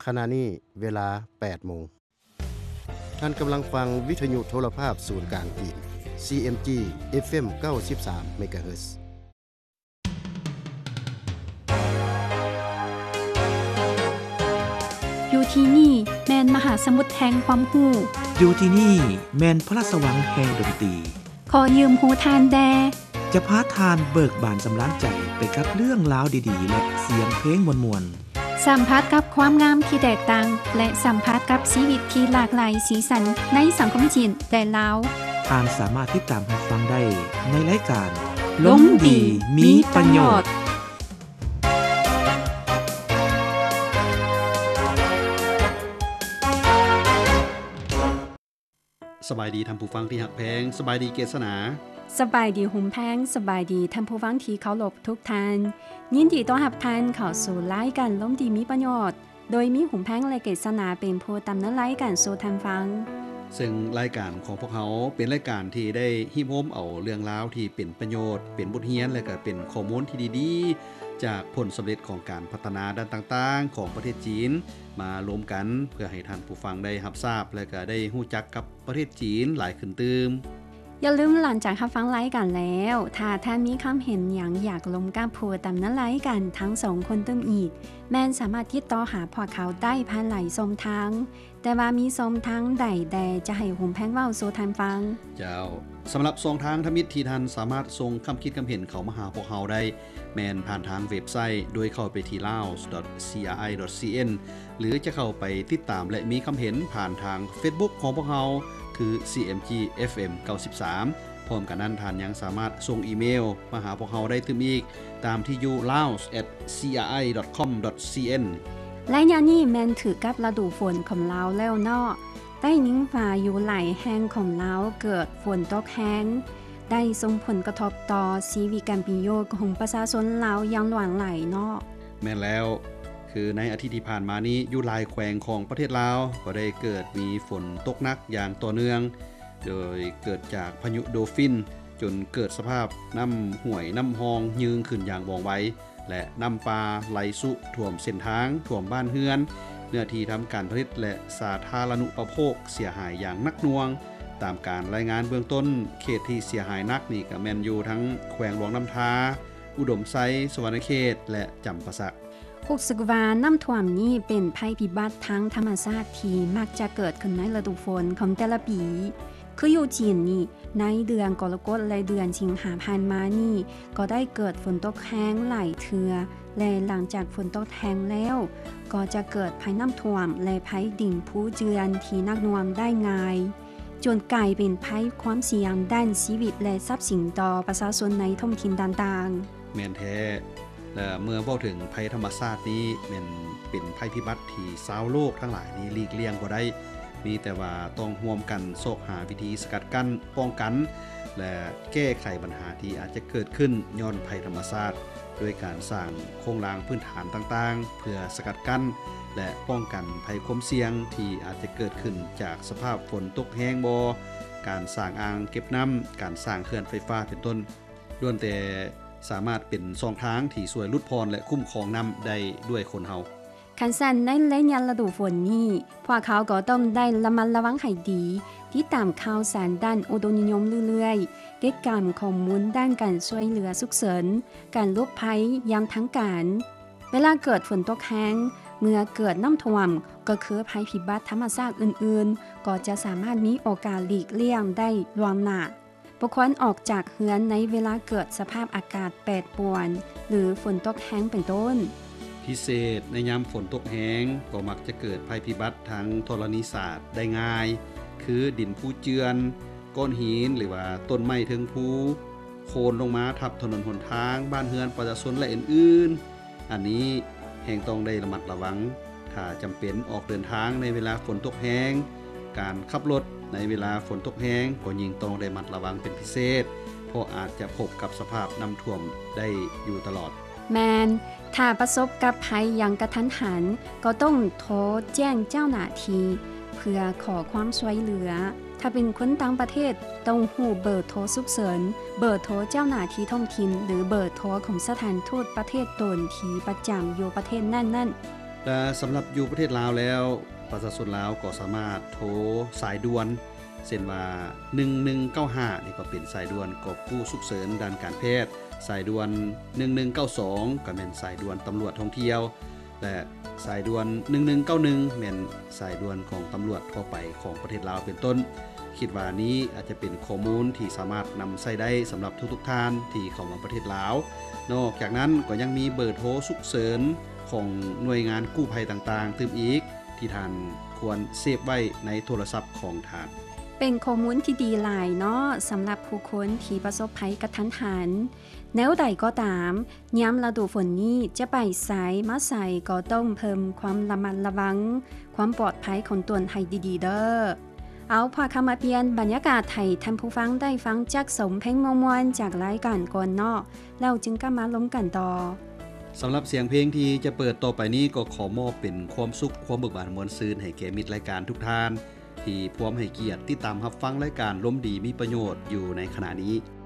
ขณะนี้เวลา 8 โมงท่านกำลังฟังวิทยุโทรภาพศูนย์กลางจีน CMG FM 93 เมกะเฮิรตซ์อยู่ที่นี่แมนมหาสมุทรแห่งความรู้อยู่ที่นี่แมนพระราชสวรรค์แห่งดนตรีขอยืมหูทานแดจะพาทานเบิกบานสำราญใจไปกับเรื่องราวดีๆและเสียงเพลงมวลๆสัมผัสกับความงามที่แตกต่างและสัมผัสกับชีวิตที่หลากหลายสีสันในสังคมจีนและลาวท่านสามารถติดตามรับฟังได้ในรายการล้มดีมีประโยชน์สบายดีท่านผู้ฟังที่หักแพงสบายดีเกษนาสบายดีหุ่มแพงสบายดีท่านผู้ฟังที่เคารพทุกท่านยินดีต้อนรับท่านเข้าสู่รายการล้มดีมีประโยชน์โดยมีหุ่มแพงและเกษนาเป็นผู้ดำเนินรายการสู่ท่านฟังซึ่งรายการของพวกเขาเป็นรายการที่ได้หิ้มโหมเอาเรื่องราวที่เป็นประโยชน์เป็นบทเรียนและก็เป็นข้อมูลที่ดีๆจากผลสำเร็จของการพัฒนาด้านต่างๆของประเทศจีนมารวมกันเพื่อให้ท่านผู้ฟังได้รับทราบและก็ได้รู้จักกับประเทศจีนหลายขึ้นตื่มอย่าลืมหลังจากรับฟังรายการแล้วถ้าท่านมีความเห็นอย่างอยากลมกับผู้ดำเนินรายการทั้ง2คนตึมอีกแม่นสามารถติดต่อหาพวกเขาได้ผ่านหลายช่องทางแต่ว่ามีช่องทางใดจะให้หุ่มแพงเว้าสู่ท่านฟังเจ้าสำหรับช่องทางทมิตรที่ท่านสามารถส่งคำคิดคำเห็นเข้ามาหาพวกเราได้แม่นผ่านทางเว็บไซต์โดยเข้าไปที่ laos.cri.cn หรือจะเข้าไปติดตามและมีคำเห็นผ่านทาง Facebook ของพวกเราคือ CMG FM 93พร้อมกันนั้นท่านยังสามารถส่งอีเมลมาหาพวกเราได้ตึมอีกตามที่อยู่ laos@cri.com.cn และยานี้แม่นถือกับฤดูฝนของลาวแล้วเนาะใต้นิ้งฟ้าอยู่หลายแห่งของลาวเกิดฝนตกแห้งได้ส่งผลกระทบต่อชีวิตการเป็นอยู่ของประชาชนลาวอย่างหลากหลายเนาะแม่นแล้วคือในอาทิตย์ที่ผ่านมานี้อยู่หลายแขวงของประเทศลาวก็ได้เกิดมีฝนตกหนักอย่างต่อเนื่องโดยเกิดจากพายุโดฟินจนเกิดสภาพน้ำห้วยน้ำหองยืงขึ้นอย่างว่องไวและน้ำปลาไหลสุท่วมเส้นทางท่วมบ้านเรือนเนื้อที่ทำการผลิตและสาธารณูปโภคเสียหายอย่างนักหน่วงตามการรายงานเบื้องต้นเขตที่เสียหายนักนี่ก็แม่นอยู่ทั้งแขวงหลวงน้ำทาอุดมไซสวรรณเขตและจำปาสักรู้สึกว่าน้ำท่วมนี้เป็นภัยพิบัติทางธรรมชาติที่มักจะเกิดขึ้นในฤดูฝนของแต่ละปีคืออยู่จีนนี่ในเดือนกรกฎและเดือนสิงหาคมมานี่ก็ได้เกิดฝนตกแห้งหลายเทื่อและหลังจากฝนตกแห้งแล้วก็จะเกิดภัยน้ำท่วมและภัยดิ่งผู้เจือนที่นักหน่วงได้ง่ายจนกลายเป็นภัยความเสี่ยงด้านชีวิตและทรัพย์สินต่อประชาชนในท้องถิ่นต่างๆแม่นแท้และเมื่อเว้าถึงภัยธรรมชาตินี้แม่นเป็นภัยพิบัติที่ชาวโลกทั้งหลายนี้หลีกเลี่ยงบ่ได้มีแต่ว่าต้องร่วมกันโซกหาวิธีสกัดกั้นป้องกันและแก้ไขปัญหาที่อาจจะเกิดขึ้นย้อนภัยธรรมชาติด้วยการสร้างโครงสร้างพื้นฐานต่างๆเพื่อสกัดกั้นและป้องกันภัยความเสี่ยงที่อาจจะเกิดขึ้นจากสภาพฝนตกแห้งบ่การสร้างอ่างเก็บน้ำการสร้างเขื่อนไฟฟ้าเป็นต้นล้วนแต่สามารถเป็นช่องทางที่ช่วยลดพรและคุ้มครองน้ำได้ด้วยคนเฮาคันสั่นในระยะฤดูฝนนี้พวกเขาก็ต้องได้ระมัดระวังให้ดีที่ตามข่าวสารด้านอุดมนิยมเรื่อยๆเก็บกรรมข้อมูลด้านการช่วยเหลือฉุกเฉินการลดภัยยามทั้งการเวลาเกิดฝนตกแห้งเมื่อเกิดน้ำท่วมก็คือภัยพิบัติธรรมชาติอื่นๆก็จะสามารถมีโอกาสหลีกเลี่ยงได้ล่วงหน้าบ่ควรออกจากเรือนในเวลาเกิดสภาพอากาศแปรปรวนหรือฝนตกแห้งเป็นต้นพิเศษในยามฝนตกแห้งก็มักจะเกิดภัยพิบัติทางธรณีศาสตร์ได้ง่ายคือดินภูเจือนก้อนหินหรือว่าต้นไม้ถึงภูโคลนลงมาทับถนนหนทางบ้านเรือนประชาชนและอื่นๆอันนี้แห่งต้องได้ระมัดระวังถ้าจำเป็นออกเดินทางในเวลาฝนตกแห้งการขับรถในเวลาฝนตกแห้งก็ยิ่งต้องได้ระมัดระวังเป็นพิเศษเพราะอาจจะพบกับสภาพน้ำท่วมได้อยู่ตลอดแมนถ้าประสบกับภัยอย่างกระทันหันก็ต้องโทรแจ้งเจ้าหน้าที่เพื่อขอความช่วยเหลือถ้าเป็นคนต่างประเทศต้องฮู้เบอร์โทรฉุกเฉินเบอร์โทรเจ้าหน้าที่ท้องถิ่นหรือเบอร์โทรของสถานทูตประเทศตนที่ประจำอยู่ประเทศนั่นและสำหรับอยู่ประเทศลาวแล้วประชาชนลาวก็สามารถโทรสายด่วนเช่นว่า1195นี่ก็เป็นสายด่วนกอบกู้ฉุกเฉินด้านการแพทย์สายด่วน1192ก็แม่นสายด่วนตำรวจท่องเที่ยวและสายด่วน1191แม่นสายด่วนของตำรวจทั่วไปของประเทศลาวเป็นต้นคิดว่านี้อาจจะเป็นข้อมูลที่สามารถนำใช้ได้สำหรับทุกๆท่านที่เข้ามาประเทศลาวนอกจากนั้นก็ยังมีเบอร์โทรฉุกเฉินของหน่วยงานกู้ภัยต่างๆตื่มอีกที่ท่านควรเซฟไว้ในโทรศัพท์ของท่านเป็นข้อมูลที่ดีหลายเนาะสำหรับผู้คนที่ประสบภัยกระทันหันแนวใดก็ตามยามฤดูฝนนี้จะไปไสมาไสก็ต้องเพิ่มความระมัดระวังความปลอดภัยของตนให้ดีๆเด้อเอาพอคำมาเปลี่ยนบรรยากาศไทยท่านผู้ฟังได้ฟังจากสมเพลงม่วนๆจากรายการก่อนเนาะแล้วจึงกลับมาล้มกันต่อสำหรับเสียงเพลงที่จะเปิดต่อไปนี้ก็ขอมอบเป็นความสุขความเบิกบานมวลซืนให้แก่มิตรรายการทุกท่านที่พร้อมให้เกียรติติดตามรับฟังรายการล้มดีมีประโยชน์อยู่ในขณะนี้